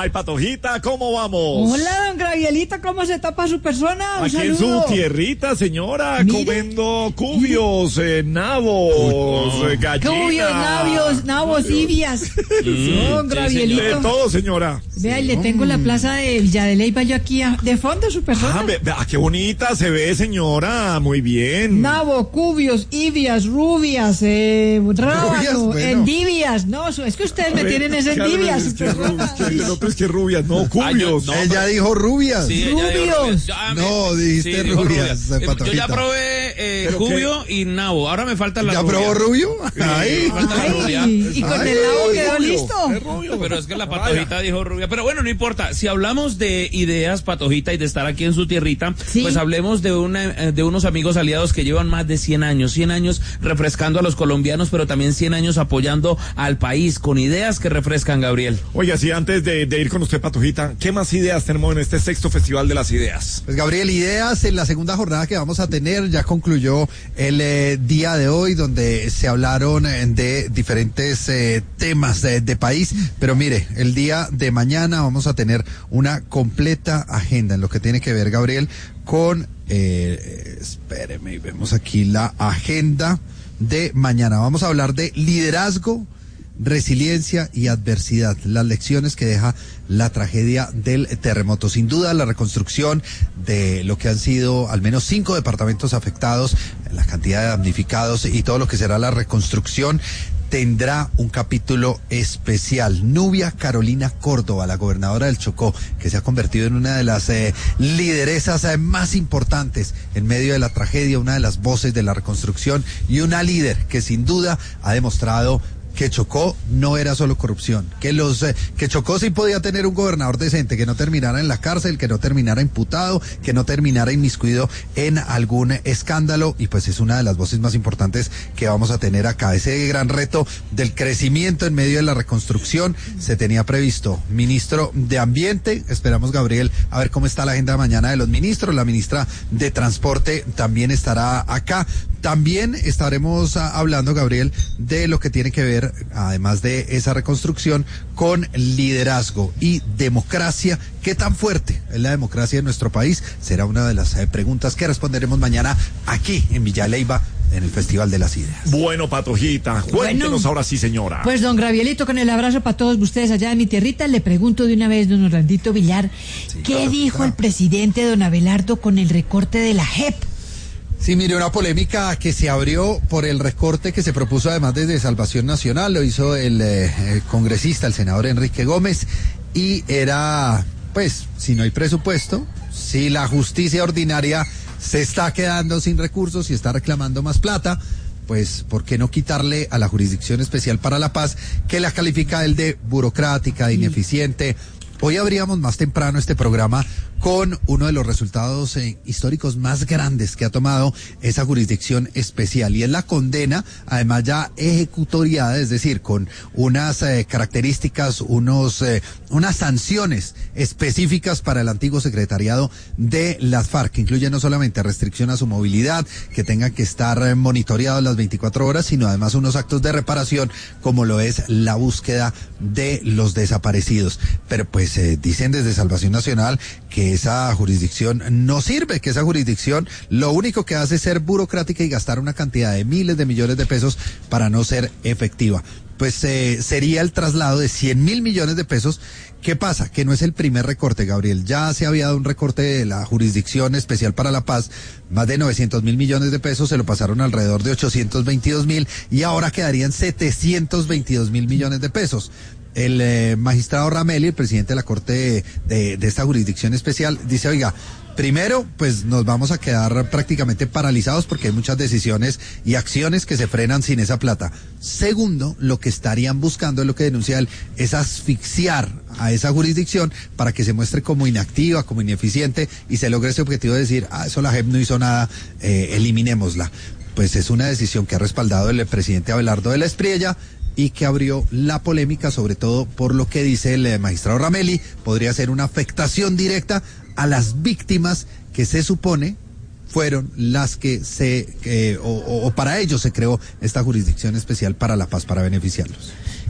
Ay, Patojita, ¿cómo vamos? Hola, don Gravielito, ¿cómo se tapa su persona? Un Aquí en saludo. su tierrita, señora, Mire. comiendo cubios, nabos, gallinas. Nabos, ibias. Don Gravielito. De todo, señora. Vea, y le tengo la plaza de Villa de Leyva yo aquí de fondo, su persona. Qué bonita se ve, señora. Muy bien. Nabo, cubios, ibias, rubias, rábano, bueno. endivias. No, es que ustedes me tienen ese endivias. El otro es que rubias, no, cubios. no, Ella dijo rubias. Sí, ella dijo Rubios. No, dijiste dijo rubias, Yo Patojita. ya probé ¿Pero Jubio y Nabo. Ahora me falta la ¿Ya rubia. probó rubio? Ahí. Falta la rubia. Ay, y con Ay, el nabo es quedó rubio, listo. es rubio. Pero es que la Patojita dijo rubia. Pero bueno, no importa. Si hablamos de ideas, Patojita, y de estar aquí en su tierrita, Sí. pues hablemos de unos amigos aliados que llevan más de 100 años refrescando a los colombianos, pero también 100 años apoyando al país con ideas que refrescan, Gabriel. Oiga, sí, antes de ir con usted, Patojita, ¿qué más ideas tenemos en este sexto Festival de las Ideas? Pues Gabriel, ideas en la segunda jornada que vamos a tener, ya concluyó el día de hoy, donde se hablaron de diferentes temas de país, pero mire, el día de mañana vamos a tener una completa agenda en lo que tiene que ver, Gabriel, con, espéreme, vemos aquí la agenda de mañana. Vamos a hablar de liderazgo, resiliencia y adversidad, las lecciones que deja la tragedia del terremoto. Sin duda, la reconstrucción de lo que han sido al menos 5 departamentos afectados, la cantidad de damnificados y todo lo que será la reconstrucción tendrá un capítulo especial. Nubia Carolina Córdoba, la gobernadora del Chocó, que se ha convertido en una de las lideresas más importantes en medio de la tragedia, una de las voces de la reconstrucción y una líder que sin duda ha demostrado que Chocó no era solo corrupción, que Chocó sí podía tener un gobernador decente, que no terminara en la cárcel, que no terminara imputado, que no terminara inmiscuido en algún escándalo, y pues es una de las voces más importantes que vamos a tener acá. Ese gran reto del crecimiento en medio de la reconstrucción se tenía previsto. Ministro de Ambiente, esperamos, Gabriel, a ver cómo está la agenda de mañana de los ministros. La ministra de Transporte también estará acá. También estaremos hablando, Gabriel, de lo que tiene que ver, además de esa reconstrucción, con liderazgo y democracia. ¿Qué tan fuerte es la democracia en nuestro país? Será una de las preguntas que responderemos mañana aquí en Villa Leyva, en el Festival de las Ideas. Bueno, Patojita, cuéntenos Bueno, ahora sí, señora. Pues don Gravielito, con el abrazo para todos ustedes allá de mi tierrita, le pregunto de una vez, don Orlandito Villar, ¿qué claro, dijo claro. el presidente don Abelardo con el recorte de la JEP? Sí, mire, una polémica que se abrió por el recorte que se propuso además desde Salvación Nacional, lo hizo el congresista, el senador Enrique Gómez, y era, pues, si no hay presupuesto, si la justicia ordinaria se está quedando sin recursos y está reclamando más plata, pues, ¿por qué no quitarle a la Jurisdicción Especial para la Paz, que la califica él de burocrática, de ineficiente? Hoy abríamos más temprano este programa con uno de los resultados históricos más grandes que ha tomado esa jurisdicción especial, y es la condena, además ya ejecutoriada, es decir, con unas características, unas sanciones específicas para el antiguo secretariado de las FARC, que incluye no solamente restricción a su movilidad, que tengan que estar monitoreados las 24 horas, sino además unos actos de reparación, como lo es la búsqueda de los desaparecidos. Pero pues dicen desde Salvación Nacional que esa jurisdicción no sirve, que esa jurisdicción lo único que hace es ser burocrática y gastar una cantidad de miles de millones de pesos para no ser efectiva. Pues sería el traslado de 100.000 millones de pesos. ¿Qué pasa? Que no es el primer recorte, Gabriel. Ya se había dado un recorte de la Jurisdicción Especial para la Paz, más de 900.000 millones de pesos, se lo pasaron alrededor de 822.000 y ahora quedarían 722.000 millones de pesos. El magistrado Ramelli, el presidente de la Corte de esta Jurisdicción Especial, dice, oiga, primero, pues nos vamos a quedar prácticamente paralizados porque hay muchas decisiones y acciones que se frenan sin esa plata. Segundo, lo que estarían buscando, lo que denuncia él, es asfixiar a esa jurisdicción para que se muestre como inactiva, como ineficiente, y se logre ese objetivo de decir, eso la JEP no hizo nada, eliminémosla. Pues es una decisión que ha respaldado el presidente Abelardo de la Espriella y que abrió la polémica, sobre todo por lo que dice el magistrado Ramelli, podría ser una afectación directa a las víctimas que se supone fueron las que para ellos se creó esta Jurisdicción Especial para la Paz, para beneficiarlos.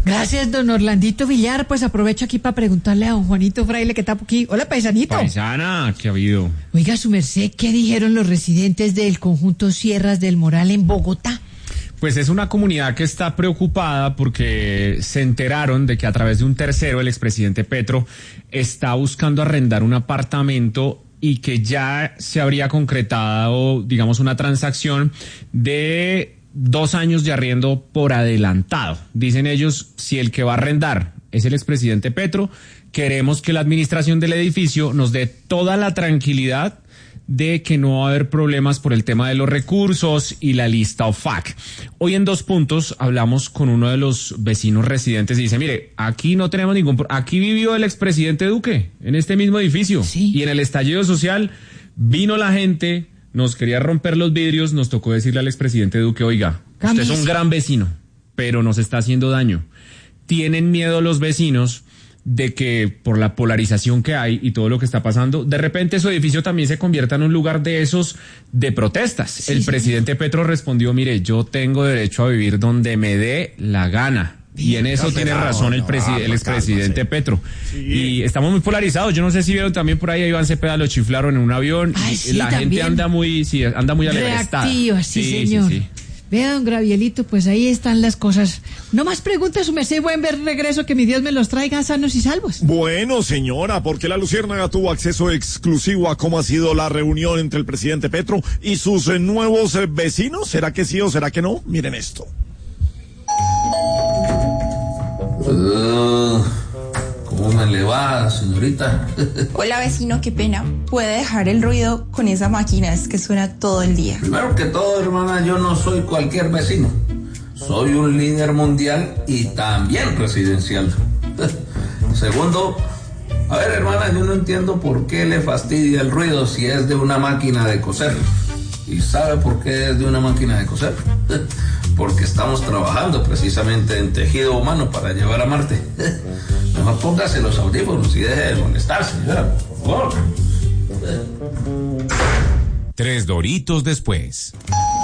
Gracias, don Orlandito Villar. Pues aprovecho aquí para preguntarle a don Juanito Fraile que está por aquí. Hola, paisanito. Paisana, ¿qué ha habido? Oiga, su merced, ¿qué dijeron los residentes del conjunto Sierras del Moral en Bogotá? Pues es una comunidad que está preocupada porque se enteraron de que a través de un tercero, el expresidente Petro, está buscando arrendar un apartamento y que ya se habría concretado, digamos, una transacción de 2 años de arriendo por adelantado. Dicen ellos, si el que va a arrendar es el expresidente Petro, queremos que la administración del edificio nos dé toda la tranquilidad de que no va a haber problemas por el tema de los recursos y la lista OFAC. Hoy en 2 puntos hablamos con uno de los vecinos residentes y dice, mire, aquí no tenemos aquí vivió el expresidente Duque, en este mismo edificio. Sí. Y en el estallido social vino la gente, nos quería romper los vidrios, nos tocó decirle al expresidente Duque, oiga, usted es un gran vecino, pero nos está haciendo daño. Tienen miedo los vecinos de que por la polarización que hay y todo lo que está pasando, de repente su edificio también se convierta en un lugar de esos de protestas. Sí, el presidente Petro respondió, mire, yo tengo derecho a vivir donde me dé la gana. Y en eso tiene razón el expresidente Petro. Sí. Y estamos muy polarizados. Yo no sé si vieron también por ahí a Iván Cepeda, lo chiflaron en un avión. Ay, sí, la gente anda muy alegresta. Reactiva, sí, señor. Sí. Vea, don Gravielito, pues ahí están las cosas. No más preguntas, su merced, buen ver regreso, que mi Dios me los traiga sanos y salvos. Bueno, señora, porque la Luciérnaga tuvo acceso exclusivo a cómo ha sido la reunión entre el presidente Petro y sus nuevos vecinos. ¿Será que sí o será que no? Miren esto. ¿Cómo me le va, señorita? Hola, vecino, qué pena. ¿Puede dejar el ruido con esa máquina? Es que suena todo el día. Primero que todo, hermana, yo no soy cualquier vecino. Soy un líder mundial y también residencial. Segundo, a ver, hermana, yo no entiendo por qué le fastidia el ruido si es de una máquina de coser. ¿Y sabe por qué es de una máquina de coser? Porque estamos trabajando precisamente en tejido humano para llevar a Marte. Mejor póngase los audífonos y deje de molestarse, señora, por favor. 3 Doritos después.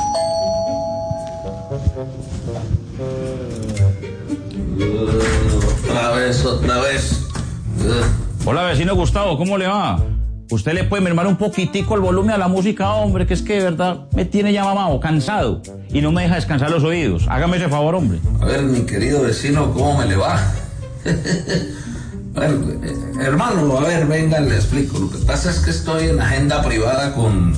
Otra vez. Hola, vecino Gustavo, ¿cómo le va? Usted le puede mermar un poquitico el volumen a la música, hombre, que es que de verdad me tiene ya mamado, cansado, y no me deja descansar los oídos. Hágame ese favor, hombre. A ver, mi querido vecino, ¿cómo me le va? A ver, hermano, a ver, venga, le explico. Lo que pasa es que estoy en agenda privada con...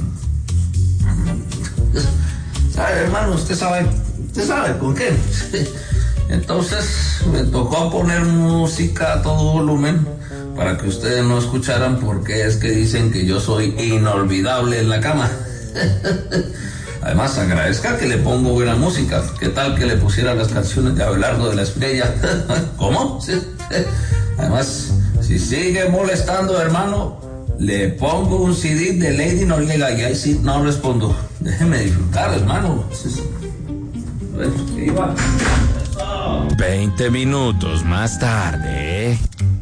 ¿Sabe, hermano? Usted sabe con qué. Entonces me tocó poner música a todo volumen para que ustedes no escucharan, porque es que dicen que yo soy inolvidable en la cama. Además, agradezca que le pongo buena música. ¿Qué tal que le pusiera las canciones de Abelardo de la Espriella? ¿Cómo? ¿Sí? Además, si sigue molestando, hermano, le pongo un CD de Lady Noriega y ahí sí no respondo. Déjeme disfrutar, hermano. ¿Qué iba? 20 minutos más tarde.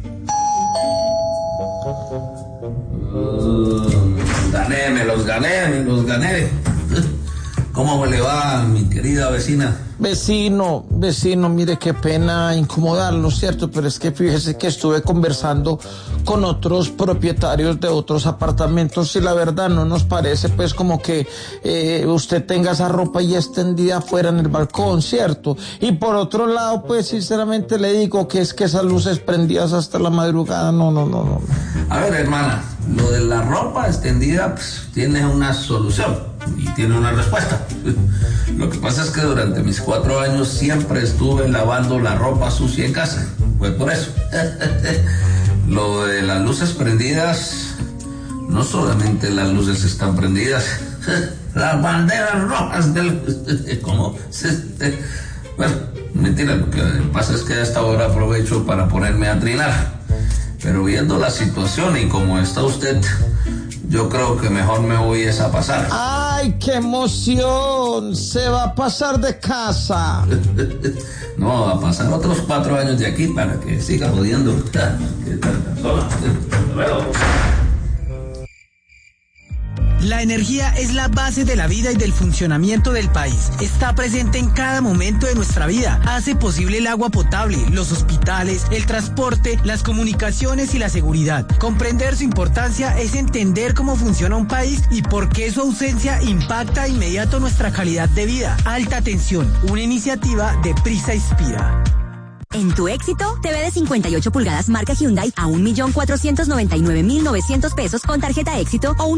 Me los gané. ¿Cómo le va, mi querida vecina? Vecino, mire qué pena incomodarlo, ¿cierto? Pero es que fíjese que estuve conversando con otros propietarios de otros apartamentos y la verdad no nos parece pues como que usted tenga esa ropa ahí extendida afuera en el balcón, ¿cierto? Y por otro lado, pues sinceramente le digo que es que esas luces prendidas hasta la madrugada, no. A ver, hermana, lo de la ropa extendida pues, tiene una solución y tiene una respuesta. Lo que pasa es que durante mis 4 años siempre estuve lavando la ropa sucia en casa. Fue por eso. Lo de las luces prendidas, no solamente las luces están prendidas, las banderas rojas del... ¿Cómo? Bueno, mentira, lo que pasa es que a esta hora aprovecho para ponerme a trinar. Pero viendo la situación y como está usted, yo creo que mejor me voy a pasar. ¡Ay, qué emoción! Se va a pasar de casa. No, va a pasar otros 4 años de aquí para que siga jodiendo. La La energía es la base de la vida y del funcionamiento del país. Está presente en cada momento de nuestra vida. Hace posible el agua potable, los hospitales, el transporte, las comunicaciones y la seguridad. Comprender su importancia es entender cómo funciona un país y por qué su ausencia impacta de inmediato nuestra calidad de vida. Alta Tensión, una iniciativa de Prisa Inspira. En tu éxito, TV de 58 pulgadas marca Hyundai a 1.499.900 pesos con tarjeta éxito o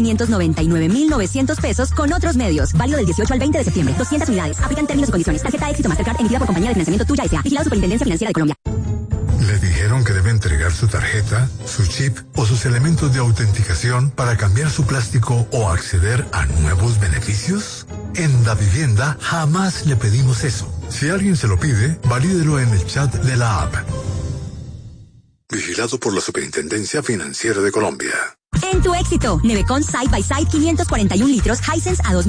1.599.900 pesos con otros medios. Válido del 18 al 20 de septiembre. 200 unidades. Aplican términos y condiciones. Tarjeta éxito Mastercard emitida por Compañía de Financiamiento Tuya S.A. Vigilado Superintendencia Financiera de Colombia. ¿Le dijeron que debe entregar su tarjeta, su chip o sus elementos de autenticación para cambiar su plástico o acceder a nuevos beneficios? En Davivienda jamás le pedimos eso. Si alguien se lo pide, valídelo en el chat de la app. Vigilado por la Superintendencia Financiera de Colombia. En tu éxito, Nevecon Side by Side 541 litros Hisense a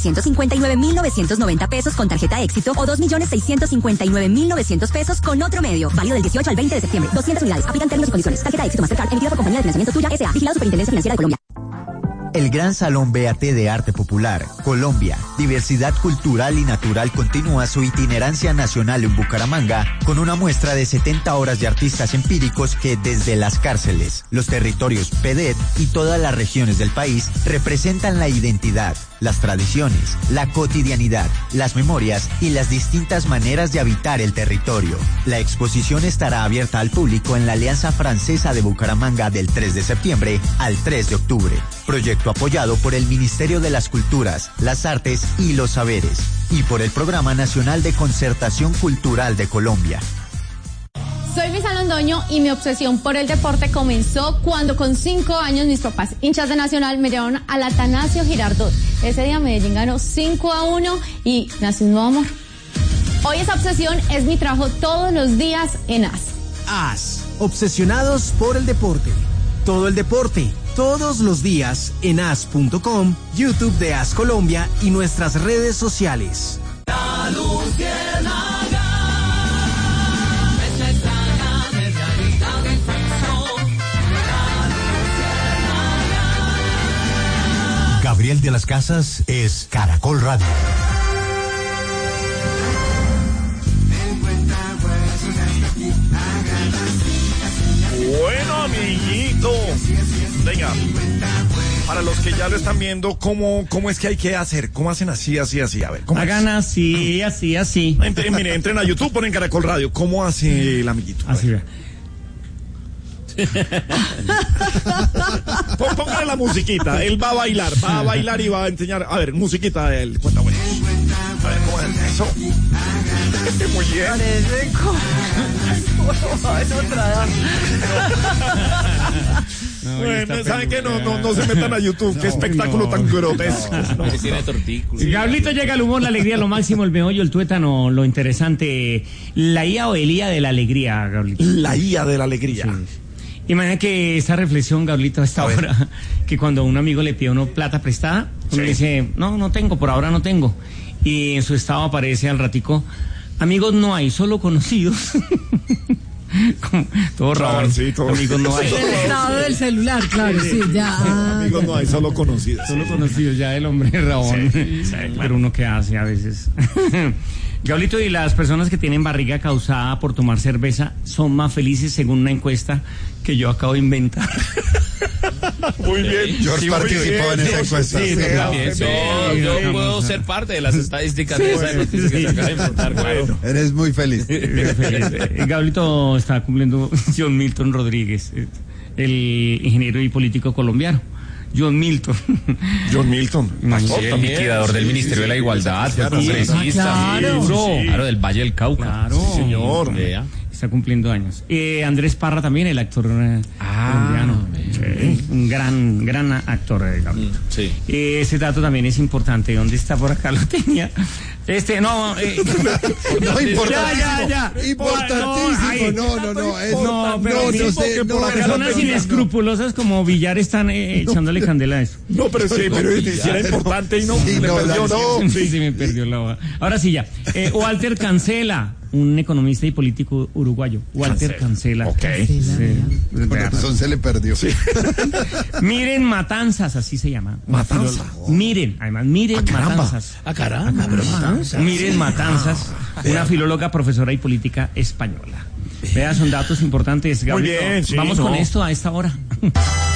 2.359.990 pesos con tarjeta éxito o 2.659.900 pesos con otro medio. Válido del 18 al 20 de septiembre. 200 unidades. Aplican términos y condiciones. Tarjeta éxito Mastercard emitida por Compañía de Financiamiento Tuya S.A. Vigilado Superintendencia Financiera de Colombia. El Gran Salón BAT de Arte Popular, Colombia, Diversidad Cultural y Natural continúa su itinerancia nacional en Bucaramanga con una muestra de 70 obras de artistas empíricos que desde las cárceles, los territorios PEDET y todas las regiones del país representan la identidad, las tradiciones, la cotidianidad, las memorias y las distintas maneras de habitar el territorio. La exposición estará abierta al público en la Alianza Francesa de Bucaramanga del 3 de septiembre al 3 de octubre. Proyecto apoyado por el Ministerio de las Culturas, las Artes y los Saberes y por el Programa Nacional de Concertación Cultural de Colombia. Soy Luisa Londoño y mi obsesión por el deporte comenzó cuando con 5 años mis papás, hinchas de Nacional, me llevaron al Atanasio Girardot. Ese día Medellín ganó 5-1 y nació un nuevo amor. Hoy esa obsesión es mi trabajo todos los días en AS. AS, obsesionados por el deporte. Todo el deporte, todos los días en as.com, YouTube de AS Colombia y nuestras redes sociales. La luciérnaga, esa es la realidad del sexo. La luciérnaga. Gabriel de las Casas es Caracol Radio. Bueno, amiguito. Venga, para los que ya lo están viendo, ¿cómo es que hay que hacer? ¿Cómo hacen así? A ver, ¿cómo hagan así? Mire, entren a YouTube, ponen Caracol Radio. ¿Cómo hace el amiguito? Así ve. Póngale la musiquita. Él va a bailar y va a enseñar. A ver, musiquita de él. Cuenta, bueno. A ver, ¿cómo es eso? Muy bien. Bueno, ¿saben qué? No se metan a YouTube. Qué espectáculo tan grotesco. Tiene tortículos. Gablito llega el humor, la alegría, lo máximo, el meollo, el tuétano, lo interesante. La IA o el IA de la alegría, Gablito. La IA de la alegría. Sí. Imagina que esta reflexión, Gablito, a esta hora, que cuando un amigo le pide a uno plata prestada, uno dice, no tengo, por ahora no tengo. Y en su estado aparece al ratico, amigos no hay, solo conocidos. Todo raro. Sí, todo. Amigos no hay. El estado del celular, claro, sí, ya. Amigos no hay, solo conocidos. Solo conocidos, ya el hombre rabón. Sí, claro. Pero uno que hace a veces. Gablito, y las personas que tienen barriga causada por tomar cerveza son más felices según una encuesta que yo acabo de inventar. Muy bien. George participó en esa encuesta. Yo puedo ser parte de las estadísticas de esa noticia que se acaba de inventar. Claro. Eres muy feliz. Gablito está cumpliendo John Milton Rodríguez, el ingeniero y político colombiano. John Milton. El liquidador del Ministerio de la Igualdad, congresista. Claro, del Valle del Cauca. Claro. Sí, señor. Está cumpliendo años. Andrés Parra también, el actor colombiano. Un gran actor, Gablito. Sí. Ese dato también es importante. ¿Dónde está? Por acá lo tenía. No, importantísimo. Ya. No, personas inescrupulosas como Villar están echándole candela a eso. No, pero sí, era importante y no. Sí, me perdió la hoja. Ahora sí ya. Walter Cancela. un economista y político uruguayo, Walter Cancela. Ok. Por razón se le perdió. Sí. Miren Matanzas, así se llama. Matanzas. Miren, además, Miren Matanzas. Caramba, pero Matanzas. Miren Matanzas, una filóloga, profesora y política española. Vea, son datos importantes, Gabriel. Muy bien, sí, Vamos con esto a esta hora.